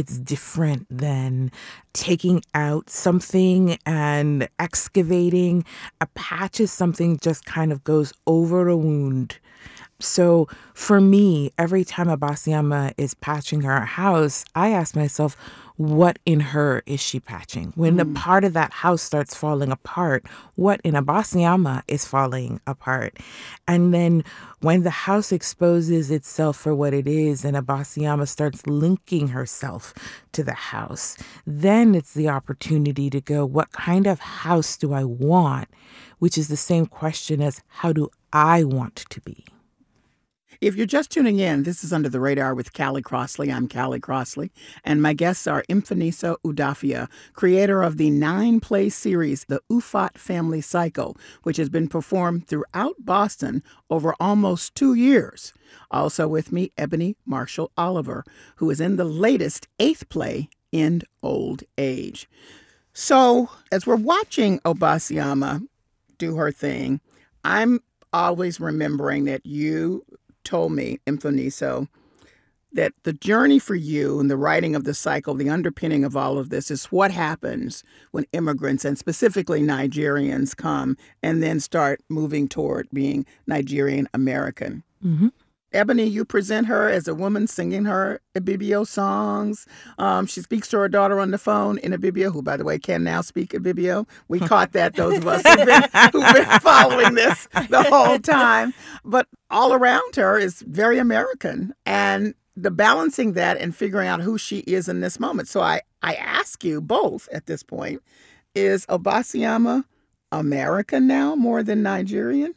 it's different than taking out something and excavating. A patch is something just kind of goes over a wound. So for me, every time Abasiama is patching her house, I ask myself, what in her is she patching? When a part of that house starts falling apart, what in Abasiama is falling apart? And then when the house exposes itself for what it is and Abasiama starts linking herself to the house, then it's the opportunity to go, what kind of house do I want? Which is the same question as how do I want to be? If you're just tuning in, this is Under the Radar with Callie Crossley. I'm Callie Crossley, and my guests are Mfaniso Udafia, creator of the 9-play series, The Ufot Family Cycle, which has been performed throughout Boston over almost 2 years. Also with me, Ebony Marshall Oliver, who is in the latest 8th play, End Old Age. So, as we're watching Obasiama do her thing, I'm always remembering that you told me, Mfaniso, that the journey for you and the writing of the cycle, the underpinning of all of this is what happens when immigrants and specifically Nigerians come and then start moving toward being Nigerian American. Mm-hmm. Ebony, you present her as a woman singing her Ibibio songs. She speaks to her daughter on the phone in Ibibio, who, by the way, can now speak Ibibio. We caught that, those of us who've been following this the whole time. But all around her is very American. And the balancing that and figuring out who she is in this moment. So I ask you both at this point, is Obasiama American now more than Nigerian?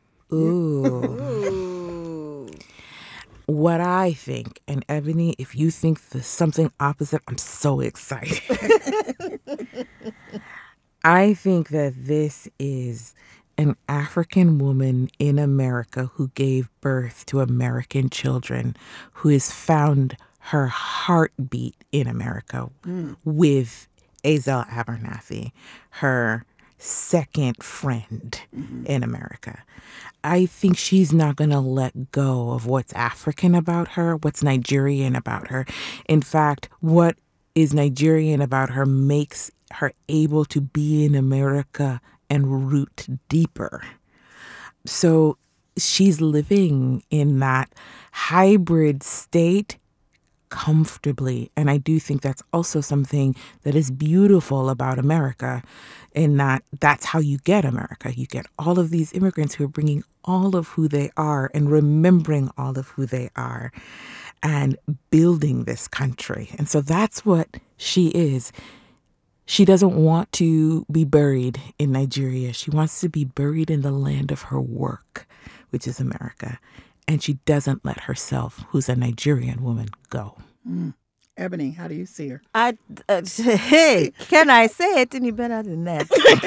Ooh. What I think, and Ebony, if you think there's something opposite, I'm so excited. I think that this is an African woman in America who gave birth to American children, who has found her heartbeat in America with Azel Abernathy, her second friend in America. I think she's not going to let go of what's African about her, what's Nigerian about her. In fact, what is Nigerian about her makes her able to be in America and root deeper. So she's living in that hybrid state comfortably. And I do think that's also something that is beautiful about America, in that that's how you get America. You get all of these immigrants who are bringing all of who they are and remembering all of who they are and building this country. And so that's what she is. She doesn't want to be buried in Nigeria. She wants to be buried in the land of her work, which is America. And she doesn't let herself, who's a Nigerian woman, go. Ebony, how do you see her? Hey, can I say it any better than that?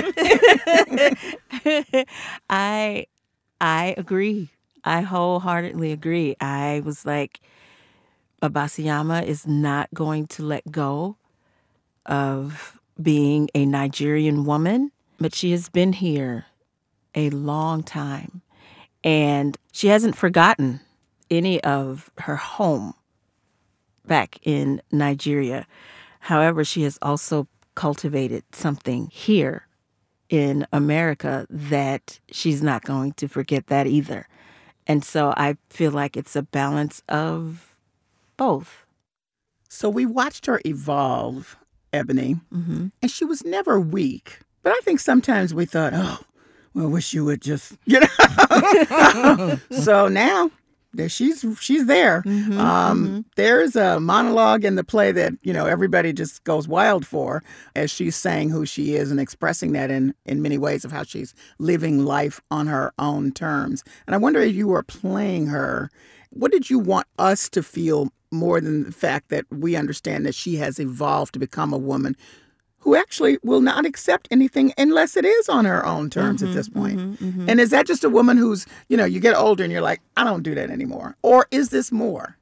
I agree. I wholeheartedly agree. I was like, Obasiama is not going to let go of being a Nigerian woman, but she has been here a long time. And she hasn't forgotten any of her home back in Nigeria. However, she has also cultivated something here in America that she's not going to forget that either. And so I feel like it's a balance of both. So we watched her evolve, Ebony, and she was never weak. But I think sometimes we thought, oh, well, I wish you would just, So now she's there. There's a monologue in the play that, everybody just goes wild for as she's saying who she is and expressing that in many ways of how she's living life on her own terms. And I wonder if you were playing her, what did you want us to feel more than the fact that we understand that she has evolved to become a woman who actually will not accept anything unless it is on her own terms at this point? And is that just a woman who's, you get older and you're like, I don't do that anymore? Or is this more?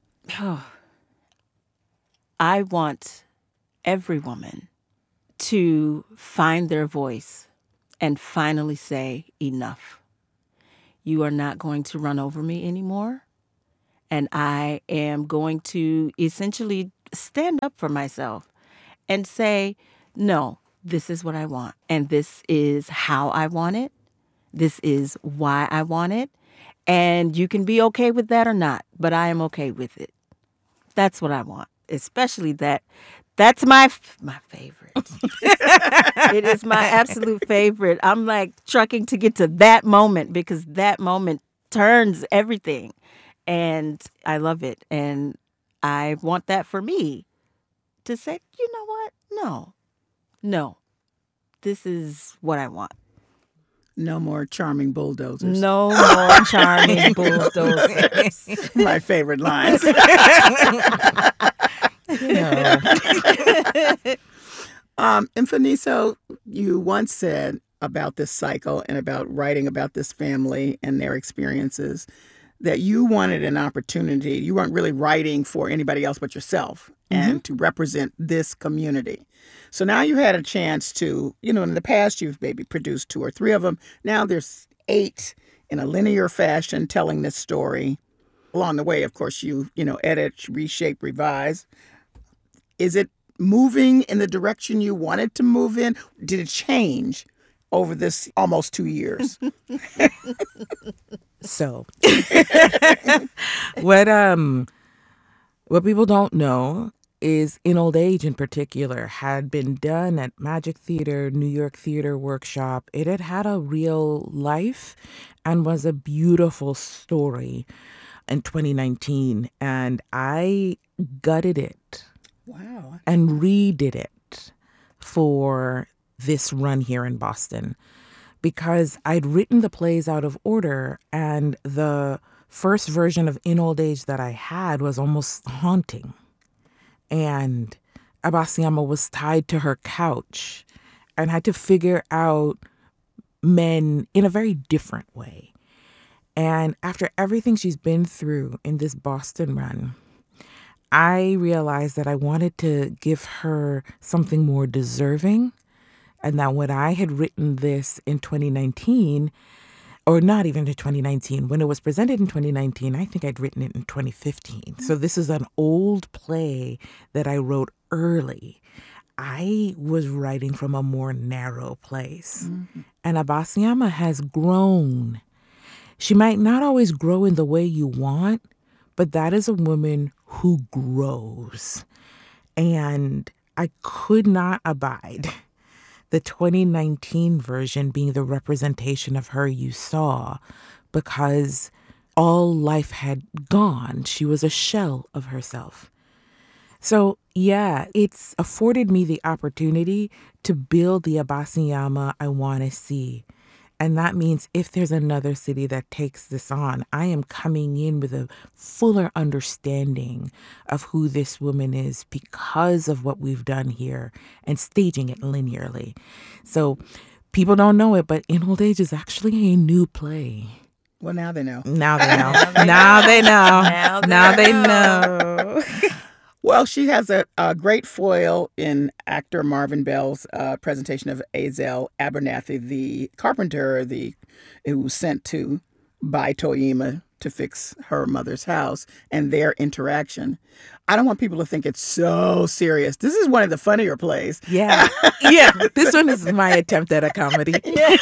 I want every woman to find their voice and finally say, enough. You are not going to run over me anymore. And I am going to essentially stand up for myself and say, no, this is what I want. And this is how I want it. This is why I want it. And you can be okay with that or not, but I am okay with it. That's what I want. Especially that. That's my favorite. It is my absolute favorite. I'm like trucking to get to that moment because that moment turns everything. And I love it. And I want that for me to say, you know what? No, this is what I want. No more charming bulldozers. No more charming bulldozers. My favorite lines. Mfiniso, you once said about this cycle and about writing about this family and their experiences that you wanted an opportunity. You weren't really writing for anybody else but yourself and to represent this community. So now you had a chance to, in the past, you've maybe produced 2 or 3 of them. Now there's 8 in a linear fashion telling this story. Along the way, of course, you edit, reshape, revise. Is it moving in the direction you wanted to move in? Did it change over this almost 2 years? So, what people don't know is In Old Age in particular had been done at Magic Theater, New York Theater Workshop. It had had a real life and was a beautiful story in 2019. And I gutted it. Wow. And redid it for this run here in Boston because I'd written the plays out of order, and the first version of In Old Age that I had was almost haunting. And Abasiama was tied to her couch and had to figure out men in a very different way. And after everything she's been through in this Boston run, I realized that I wanted to give her something more deserving, and that when I had written this in 2019, or not even in 2019, when it was presented in 2019, I think I'd written it in 2015. So this is an old play that I wrote early. I was writing from a more narrow place. And Abasiama has grown. She might not always grow in the way you want, but that is a woman who grows. And I could not abide the 2019 version being the representation of her you saw, because all life had gone. She was a shell of herself. So, yeah, it's afforded me the opportunity to build the Abasiama I want to see. And that means if there's another city that takes this on, I am coming in with a fuller understanding of who this woman is because of what we've done here and staging it linearly. So people don't know it, but In Old Age is actually a new play. Well, now they know. Now they know. Now they know. Now they know. Well, she has a great foil in actor Marvin Bell's presentation of Azel Abernathy, the carpenter who was sent by Toyima to fix her mother's house, and their interaction. I don't want people to think it's so serious. This is one of the funnier plays. Yeah. Yeah. This one is my attempt at a comedy.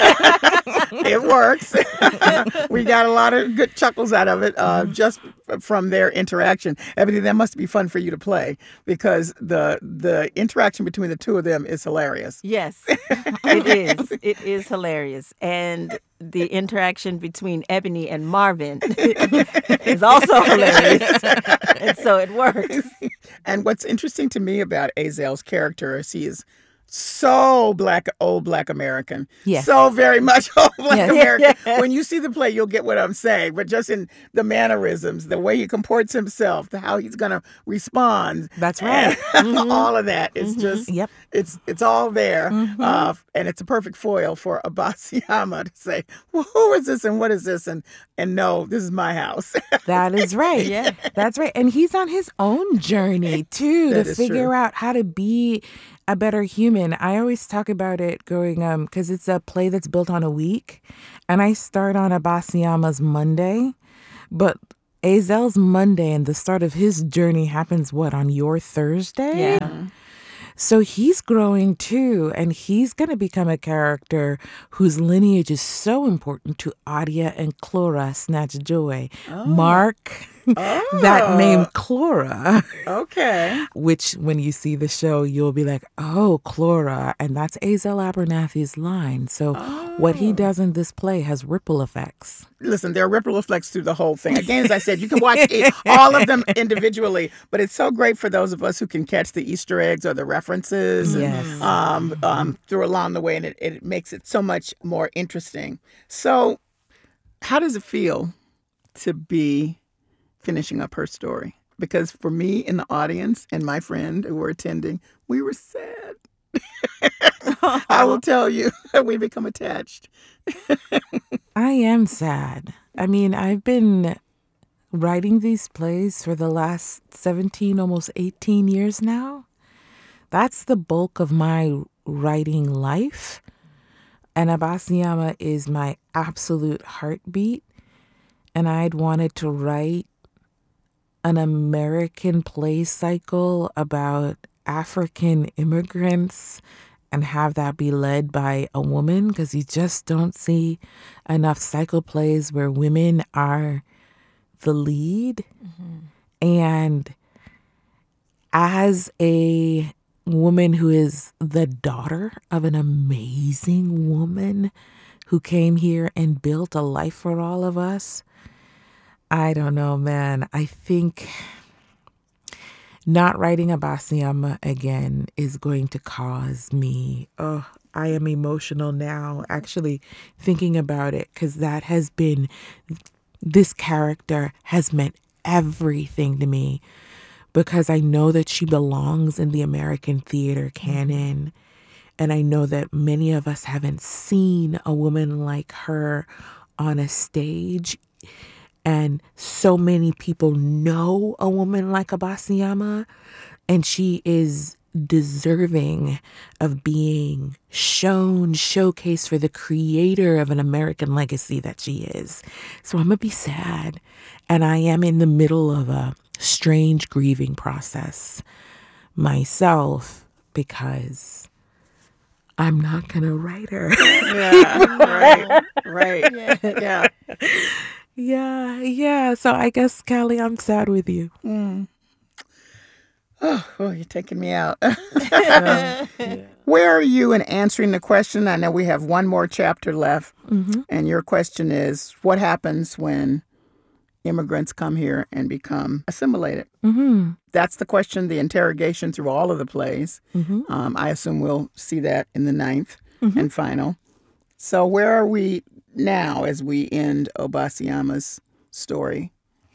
It works. We got a lot of good chuckles out of it just from their interaction. Ebony, that must be fun for you to play because the interaction between the two of them is hilarious. Yes, it is. It is hilarious. And the interaction between Ebony and Marvin is also hilarious. And so it works. And what's interesting to me about Azel's character is he is so old black American. Yes. So very much old black Yes. American. Yes. When you see the play, you'll get what I'm saying. But just in the mannerisms, the way he comports himself, how he's going to respond. That's right. All of that is just, Yep. it's all there. And it's a perfect foil for Abasiama to say, well, who is this and what is this? And no, this is my house. That is right. Yeah. That's right. And he's on his own journey, too, That to is figure true. out how to be a better human. I always talk about it going, because it's a play that's built on a week. And I start on Abasiama's Monday. But Azel's Monday and the start of his journey happens on your Thursday? Yeah. So he's growing too, and he's going to become a character whose lineage is so important to Adia and Clora Snatch Joy. Mark that name Clora, Okay. which when you see the show, you'll be like, oh, Clora. And that's Azel Abernathy's line. So what he does in this play has ripple effects. Listen, there are ripple effects through the whole thing. Again, as I said, you can watch all of them individually, but it's so great for those of us who can catch the Easter eggs or the references Yes. through along the way, and it makes it so much more interesting. So how does it feel to be finishing up her story? Because for me in the audience and my friend who were attending, we were sad. I will tell you, we become attached. I am sad. I mean, I've been writing these plays for the last 17, almost 18 years now. That's the bulk of my writing life. And Abasiyama is my absolute heartbeat. And I'd wanted to write an American play cycle about African immigrants and have that be led by a woman, because you just don't see enough cycle plays where women are the lead. And as a woman who is the daughter of an amazing woman who came here and built a life for all of us, I don't know, man. I think not writing Abasiyama again is going to cause me, I am emotional now actually thinking about it, because this character has meant everything to me, because I know that she belongs in the American theater canon. And I know that many of us haven't seen a woman like her on a stage. And so many people know a woman like Abasiyama, and she is deserving of being showcased for the creator of an American legacy that she is. So I'm going to be sad. And I am in the middle of a strange grieving process myself, because I'm not going to write her. Yeah, right. Yeah. Yeah. So I guess, Callie, I'm sad with you. Oh, you're taking me out. Where are you in answering the question? I know we have one more chapter left. And your question is, what happens when immigrants come here and become assimilated? That's the question, the interrogation through all of the plays. I assume we'll see that in the 9th and final. So where are we now as we end Abasiyama's story?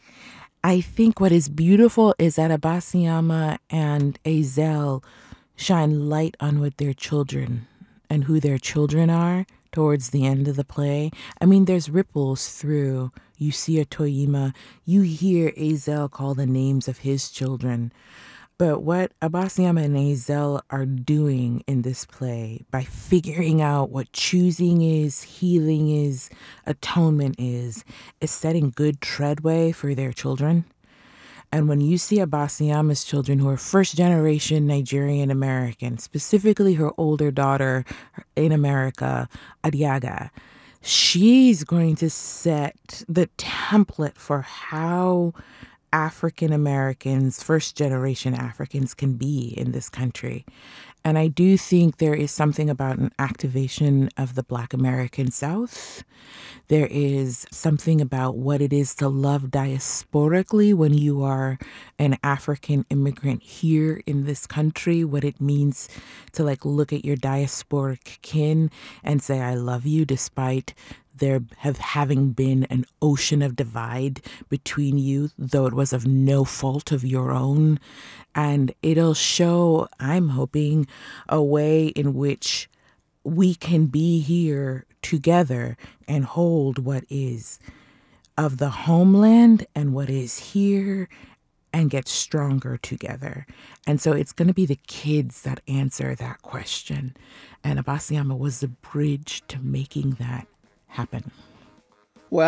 I think what is beautiful is that Abasiyama and Azel shine light on what their children and who their children are towards the end of the play. I mean, there's ripples through. You see a Toyima, you hear Azel call the names of his children. But what Abasiyama and Azel are doing in this play, by figuring out what choosing is, healing is, atonement is setting good treadway for their children. And when you see Abasiyama's children, who are first-generation Nigerian American, specifically her older daughter in America, Adiaga, she's going to set the template for how African Americans, first generation Africans, can be in this country. And I do think there is something about an activation of the Black American South. There is something about what it is to love diasporically when you are an African immigrant here in this country, what it means to look at your diasporic kin and say, I love you, despite there having been an ocean of divide between you, though it was of no fault of your own. And it'll show, I'm hoping, a way in which we can be here together and hold what is of the homeland and what is here and get stronger together. And so it's going to be the kids that answer that question. And Abasiyama was the bridge to making that happen. Well,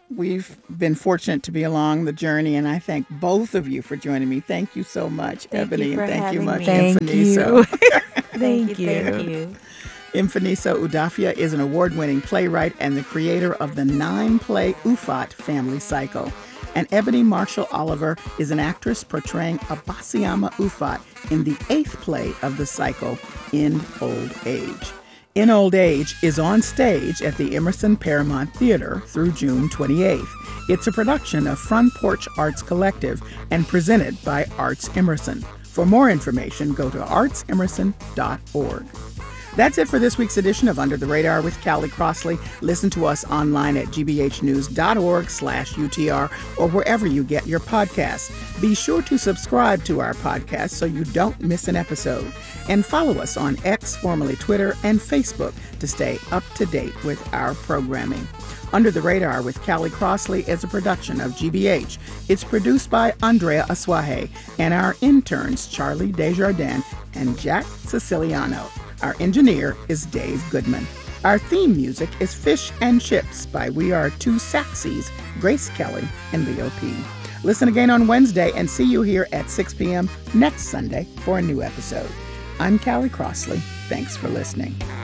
we've been fortunate to be along the journey, and I thank both of you for joining me. Thank you so much, Ebony, and thank you much, Mfaniso. Thank you. Mfaniso Udofia is an award-winning playwright and the creator of the 9-play Ufot family cycle. And Ebony Marshall Oliver is an actress portraying Abasiama Ufot in the 8th play of the cycle, In Old Age. In Old Age is on stage at the Emerson Paramount Theater through June 28th. It's a production of Front Porch Arts Collective and presented by Arts Emerson. For more information, go to artsemerson.org. That's it for this week's edition of Under the Radar with Callie Crossley. Listen to us online at gbhnews.org/UTR or wherever you get your podcasts. Be sure to subscribe to our podcast so you don't miss an episode. And follow us on X, formerly Twitter, and Facebook to stay up to date with our programming. Under the Radar with Callie Crossley is a production of GBH. It's produced by Andrea Aswahe and our interns Charlie Desjardins and Jack Siciliano. Our engineer is Dave Goodman. Our theme music is Fish and Chips by We Are Two Saxies, Grace Kelly and Leo P. Listen again on Wednesday and see you here at 6 p.m. next Sunday for a new episode. I'm Callie Crossley. Thanks for listening.